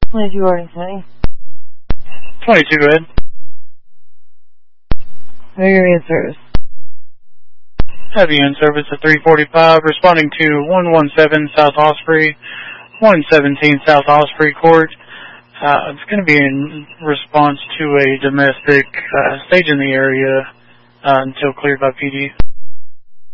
22 already saying. 22, go ahead. Who are you in service? Have you in service at 345, responding to 117 South Osprey, 117 South Osprey Court. It's going to be in response to a domestic stage in the area until cleared by PD.